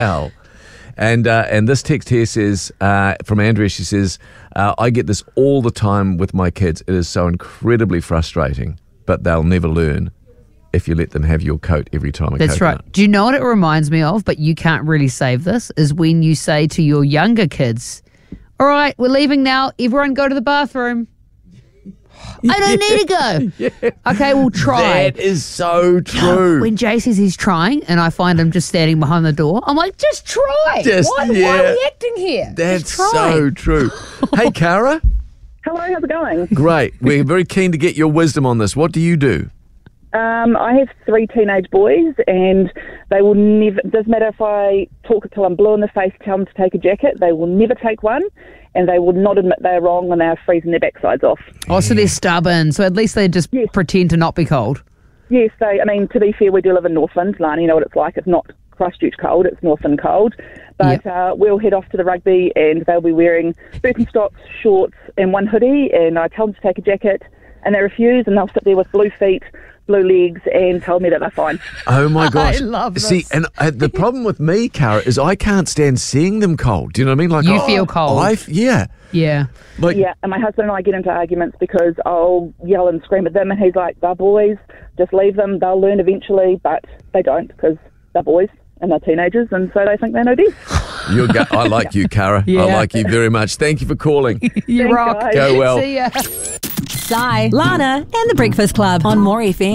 hell. And this text here says, from Andrea, she says, I get this all the time with my kids. It is so incredibly frustrating, but they'll never learn if you let them have your coat every time. That's right. Do you know what it reminds me of, but you can't really save this, is when you say to your younger kids, all right, we're leaving now. Everyone go to the bathroom. I don't need to go. Yeah. Okay, we'll try. That is so true. When Jay says he's trying and I find him just standing behind the door, I'm like, just try. Why are we acting here? That's so true. Hey, Cara. Hello, how's it going? Great. We're very keen to get your wisdom on this. What do you do? I have 3 teenage boys, and they will never, it doesn't matter if I talk till I'm blue in the face, tell them to take a jacket, they will never take one, and they will not admit they're wrong when they're freezing their backsides off. Oh, so they're stubborn. So at least they just pretend to not be cold. Yes, to be fair, we do live in Northland. Lana, you know what it's like. It's not Christchurch cold, it's Northland cold. But we'll head off to the rugby, and they'll be wearing Birkenstocks, shorts, and one hoodie, and I tell them to take a jacket, and they refuse, and they'll sit there with blue feet, blue legs, and tell me that they're fine. Oh my gosh. I love this. See, and the problem with me, Cara, is I can't stand seeing them cold. Do you know what I mean? Like, You feel cold. Yeah. Yeah. Like, Yeah, and my husband and I get into arguments because I'll yell and scream at them, and he's like, they're boys, just leave them, they'll learn eventually, but they don't because they're boys and they're teenagers, and so they think they know best. I like you, Cara. Yeah. I like you very much. Thank you for calling. You Thanks, rock. guys. Go well. See ya. Sai, Lana, and the Breakfast Club on More FM.